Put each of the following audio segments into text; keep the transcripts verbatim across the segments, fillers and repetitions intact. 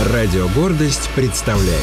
Радио «Гордость» представляет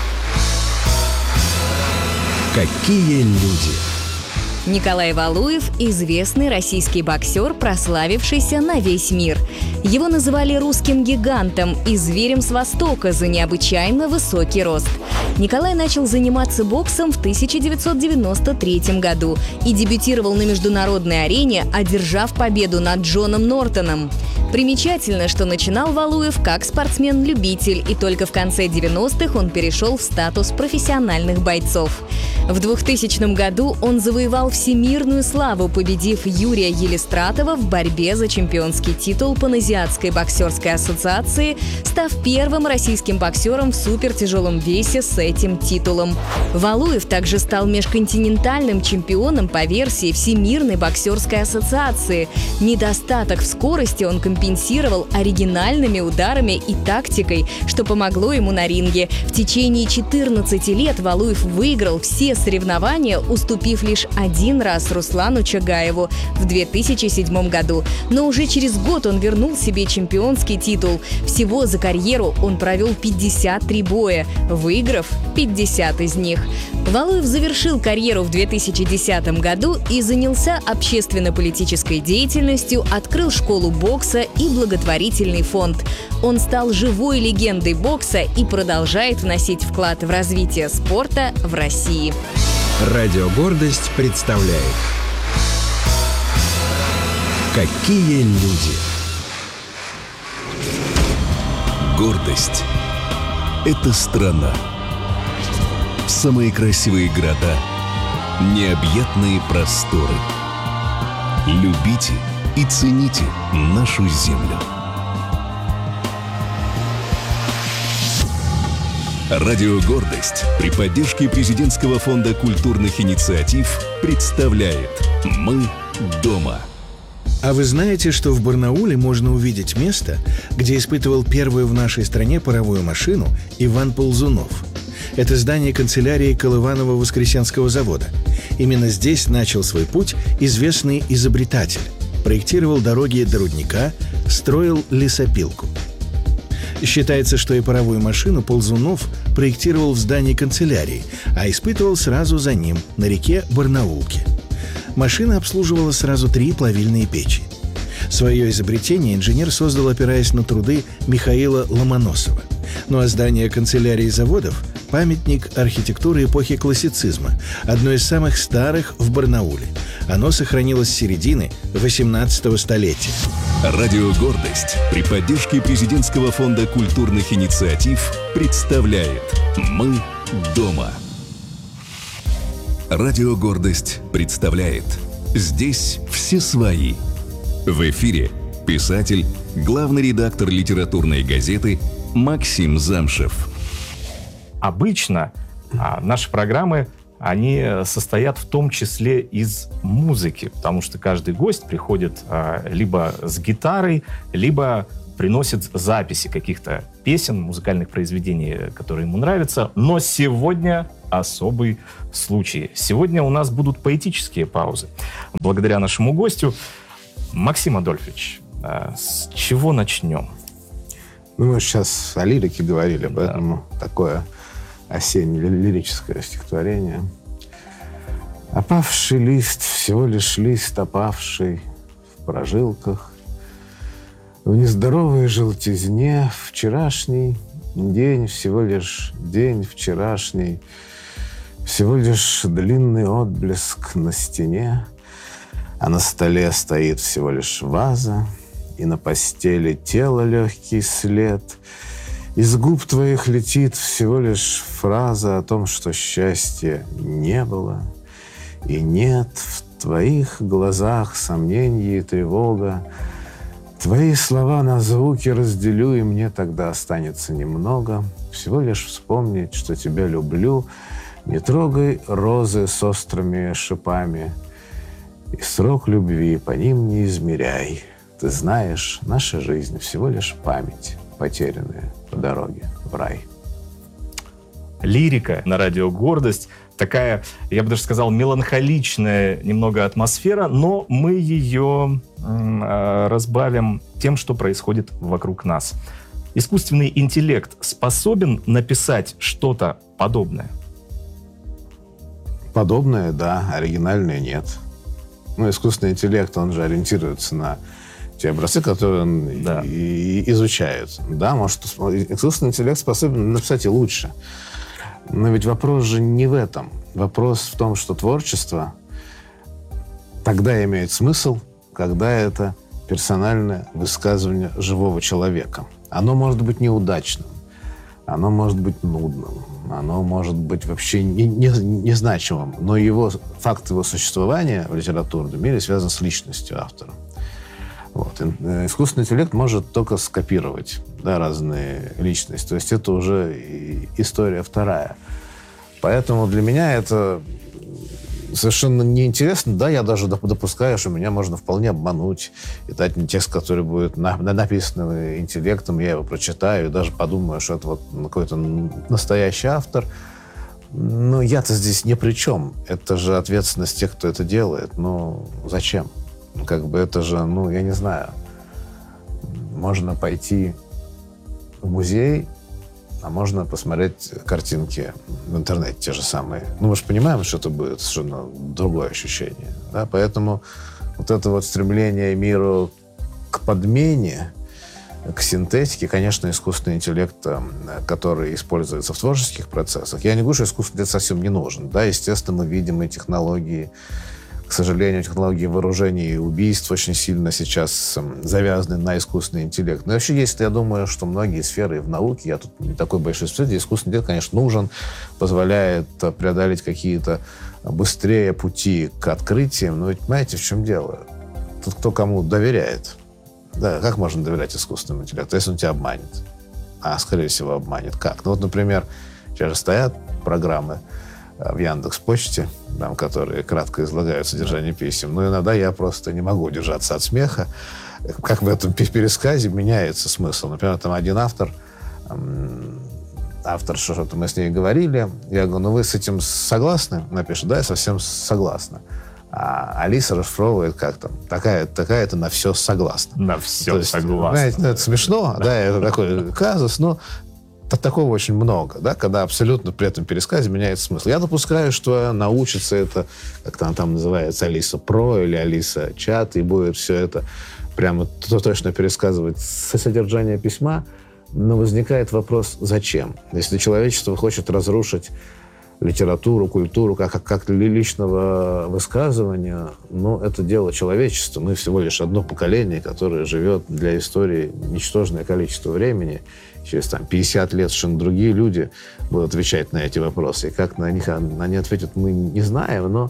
«Какие люди». Николай Валуев – известный российский боксер, прославившийся на весь мир. Его называли русским гигантом и зверем с Востока за необычайно высокий рост. Николай начал заниматься боксом в тысяча девятьсот девяносто третьем году и дебютировал на международной арене, одержав победу над Джоном Нортоном. Примечательно, что начинал Валуев как спортсмен-любитель, и только в конце девяностых он перешел в статус профессиональных бойцов. В двухтысячном году он завоевал всемирную славу, победив Юрия Елистратова в борьбе за чемпионский титул Паназиатской боксерской ассоциации, став первым российским боксером в супертяжелом весе с этим титулом. Валуев также стал межконтинентальным чемпионом по версии Всемирной боксерской ассоциации. Недостаток в скорости он компенсировал оригинальными ударами и тактикой, что помогло ему на ринге. В течение четырнадцати лет Валуев выиграл все соревнования, уступив лишь один раз Руслану Чагаеву в две тысячи седьмом году. Но уже через год он вернул себе чемпионский титул. Всего за карьеру он провел пятьдесят три боя, выиграв пятьдесят из них. Валуев завершил карьеру в две тысячи десятом году и занялся общественно-политической деятельностью, открыл школу бокса и благотворительный фонд. Он стал живой легендой бокса и продолжает вносить вклад в развитие спорта в России. Радио «Гордость» представляет «Какие люди». Гордость – это страна. Самые красивые города, необъятные просторы. Любите и цените нашу землю. Радио «Гордость» при поддержке президентского фонда культурных инициатив представляет «Мы дома». А вы знаете, что в Барнауле можно увидеть место, где испытывал первую в нашей стране паровую машину Иван Ползунов? Это здание канцелярии Колыванова-Воскресенского завода. Именно здесь начал свой путь известный изобретатель. Проектировал дороги до рудника, строил лесопилку. Считается, что и паровую машину Ползунов проектировал в здании канцелярии, а испытывал сразу за ним, на реке Барнаулке. Машина обслуживала сразу три плавильные печи. Свое изобретение инженер создал, опираясь на труды Михаила Ломоносова. Ну а здание канцелярии заводов – памятник архитектуры эпохи классицизма, одно из самых старых в Барнауле. Оно сохранилось с середины восемнадцатого столетия. Радио «Гордость» при поддержке президентского фонда культурных инициатив представляет «Мы дома». Радио «Гордость» представляет «Здесь все свои». В эфире писатель, главный редактор литературной газеты Максим Замшев. Обычно а, наши программы, они состоят в том числе из музыки, потому что каждый гость приходит а, либо с гитарой, либо приносит записи каких-то песен, музыкальных произведений, которые ему нравятся. Но сегодня особый случай. Сегодня у нас будут поэтические паузы. Благодаря нашему гостю. Максим Адольфович, а, с чего начнем? Ну, мы сейчас о лирике говорили, Да. поэтому такое осеннее лирическое стихотворение. Опавший лист, всего лишь лист опавший в прожилках, в нездоровой желтизне, вчерашний день, всего лишь день вчерашний, всего лишь длинный отблеск на стене, а на столе стоит всего лишь ваза, и на постели тело легкий след. Из губ твоих летит всего лишь фраза о том, что счастья не было, и нет в твоих глазах сомнений и тревога. Твои слова на звуки разделю, и мне тогда останется немного. Всего лишь вспомнить, что тебя люблю. Не трогай розы с острыми шипами, и срок любви по ним не измеряй. Ты знаешь, наша жизнь всего лишь память, потерянная по дороге в рай. Лирика на радио «Гордость». Такая, я бы даже сказал, меланхоличная немного атмосфера, но мы ее э, разбавим тем, что происходит вокруг нас. Искусственный интеллект способен написать что-то подобное? Подобное, да, оригинальное нет. Ну, искусственный интеллект, он же ориентируется на те образцы, которые он да. и, и изучает. Да, может, искусственный интеллект способен написать и лучше. Но ведь вопрос же не в этом. Вопрос в том, что творчество тогда имеет смысл, когда это персональное высказывание живого человека. Оно может быть неудачным, оно может быть нудным, оно может быть вообще не, не, незначимым, но его, факт его существования в литературном мире связан с личностью автора. Вот. Искусственный интеллект может только скопировать, да, разные личности. То есть это уже история вторая. Поэтому для меня это совершенно неинтересно. Да, я даже допускаю, что меня можно вполне обмануть и дать мне текст, который будет на, написан интеллектом, я его прочитаю и даже подумаю, что это вот какой-то настоящий автор. Но я-то здесь ни при чем. Это же ответственность тех, кто это делает. Ну, зачем? Ну, как бы это же, ну, я не знаю. Можно пойти в музей, а можно посмотреть картинки в интернете те же самые. Ну, мы же понимаем, что это будет совершенно другое ощущение. Да? Поэтому вот это вот стремление миру к подмене, к синтетике, конечно, искусственный интеллект, который используется в творческих процессах. Я не говорю, что искусственный интеллект совсем не нужен. Да, естественно, мы видим и технологии. К сожалению, технологии вооружений и убийств очень сильно сейчас завязаны на искусственный интеллект. Но вообще есть, я думаю, что многие сферы в науке, я тут не такой большой специалист, искусственный интеллект, конечно, нужен, позволяет преодолеть какие-то быстрее пути к открытиям. Но ведь понимаете, в чем дело? Тут кто кому доверяет. Да, как можно доверять искусственному интеллекту, если он тебя обманет? А, скорее всего, обманет. Как? Ну вот, например, сейчас же стоят программы в Яндекс.Почте, там, которые кратко излагают содержание писем. Но иногда я просто не могу удержаться от смеха. Как в этом пересказе меняется смысл. Например, там один автор, автор, что-то мы с ней говорили, я говорю, ну вы с этим согласны? Она пишет, да, я совсем согласна. А Алиса расшифровывает как там, такая-то такая на все согласна. На все То есть, согласна. Знаете, ну, это смешно, да, это такой казус, но такого очень много, да, когда абсолютно при этом пересказе меняется смысл. Я допускаю, что научится это, как там, там называется, Алиса Про или Алиса Чат, и будет все это прямо точно пересказывать содержание письма, но возникает вопрос, зачем? Если человечество хочет разрушить литературу, культуру, как, как личного высказывания, ну, это дело человечества. Мы всего лишь одно поколение, которое живет для истории ничтожное количество времени. Через там, пятьдесят лет совершенно другие люди будут отвечать на эти вопросы. И как на них они ответят, мы не знаем, но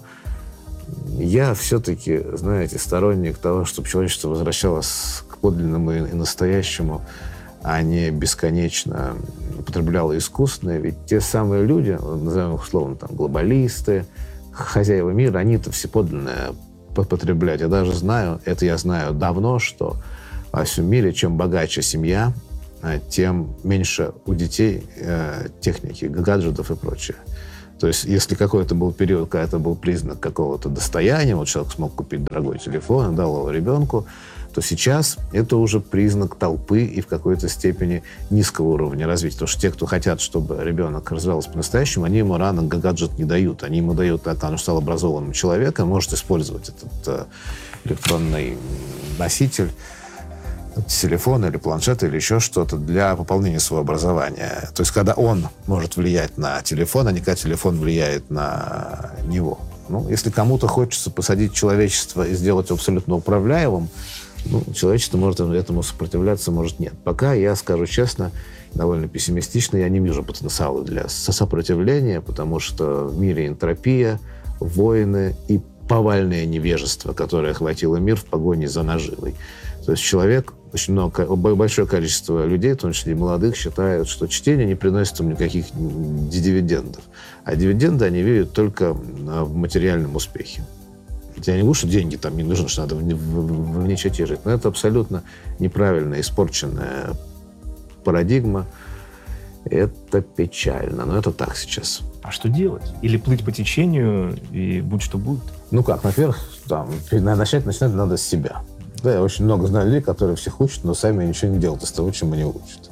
я все-таки, знаете, сторонник того, чтобы человечество возвращалось к подлинному и настоящему, а не бесконечно употребляло искусственное. Ведь те самые люди, назовем их условно, там, глобалисты, хозяева мира, они-то все подлинное потребляют. Я даже знаю, это я знаю давно, что во всем мире, чем богаче семья, тем меньше у детей э, техники, гаджетов и прочее. То есть, если какой-то был период, когда это был признак какого-то достояния, вот человек смог купить дорогой телефон, дал его ребенку, то сейчас это уже признак толпы и в какой-то степени низкого уровня развития. Потому что те, кто хотят, чтобы ребенок развивался по-настоящему, они ему рано гаджет не дают. Они ему дают, когда он стал образованным человеком, может использовать этот э, электронный носитель, телефон или планшет или еще что-то для пополнения своего образования. То есть, когда он может влиять на телефон, а не когда телефон влияет на него. Ну, если кому-то хочется посадить человечество и сделать его абсолютно управляемым, ну, человечество может этому сопротивляться, может нет. Пока, я скажу честно, довольно пессимистично, я не вижу потенциала для сопротивления, потому что в мире энтропия, войны и повальное невежество, которое охватило мир в погоне за наживой. То есть человек, очень много, большое количество людей, в том числе и молодых, считают, что чтение не приносит им никаких дивидендов. А дивиденды они видят только в материальном успехе. Я не говорю, что деньги там не нужны, что надо в, в, в нищете жить. Но это абсолютно неправильная, испорченная парадигма. Это печально. Но это так сейчас. А что делать? Или плыть по течению и будь что будет? Ну как, во-первых, там, начать, начинать надо с себя. Да, я очень много знаю людей, которые всех учат, но сами ничего не делают из того, чем они учат.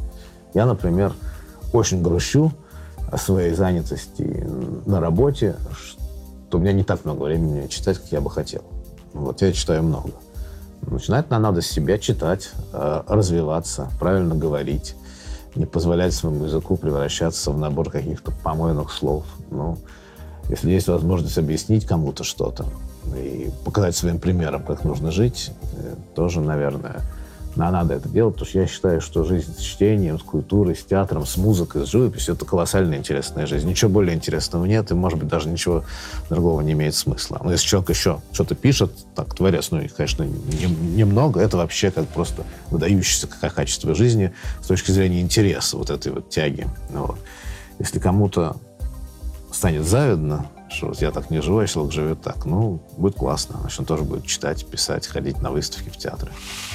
Я, например, очень грущу о своей занятости на работе, что у меня не так много времени читать, как я бы хотел. Вот я читаю много. Начинать надо с себя читать, развиваться, правильно говорить, не позволять своему языку превращаться в набор каких-то помойных слов. Ну, если есть возможность объяснить кому-то что-то и показать своим примером, как нужно жить, тоже, наверное, надо это делать, потому что я считаю, что жизнь с чтением, с культурой, с театром, с музыкой, с живописью — это колоссально интересная жизнь. Ничего более интересного нет, и, может быть, даже ничего другого не имеет смысла. Но если человек еще что-то пишет, так, творец, ну, их, конечно, немного, это вообще как просто выдающееся как качество жизни с точки зрения интереса, вот этой вот тяги. Вот. Если кому-то станет завидно, что вот я так не живу, а человек живет так, ну, будет классно. Значит, он тоже будет читать, писать, ходить на выставки в театры.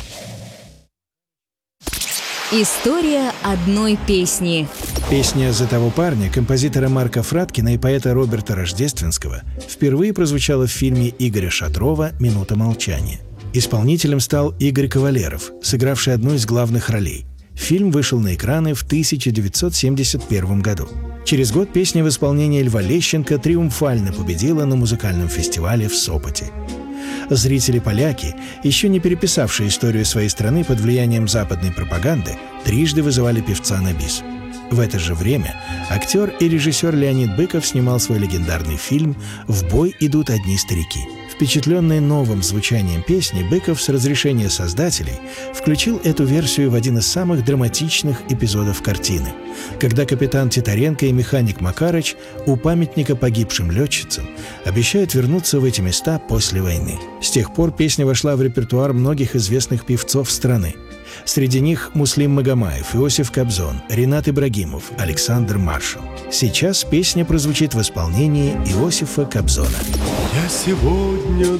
История одной песни. Песня «За того парня» композитора Марка Фраткина и поэта Роберта Рождественского впервые прозвучала в фильме Игоря Шатрова «Минута молчания». Исполнителем стал Игорь Кавалеров, сыгравший одну из главных ролей. Фильм вышел на экраны в тысяча девятьсот семьдесят первом году. Через год песня в исполнении Льва Лещенко триумфально победила на музыкальном фестивале в Сопоте. Зрители-поляки, еще не переписавшие историю своей страны под влиянием западной пропаганды, трижды вызывали певца на бис. В это же время актер и режиссер Леонид Быков снимал свой легендарный фильм «В бой идут одни старики». Впечатленный новым звучанием песни, Быков с разрешения создателей включил эту версию в один из самых драматичных эпизодов картины, когда капитан Титаренко и механик Макарыч у памятника погибшим летчицам обещают вернуться в эти места после войны. С тех пор песня вошла в репертуар многих известных певцов страны. Среди них Муслим Магомаев, Иосиф Кобзон, Ренат Ибрагимов, Александр Маршал. Сейчас песня прозвучит в исполнении Иосифа Кобзона. Я сегодня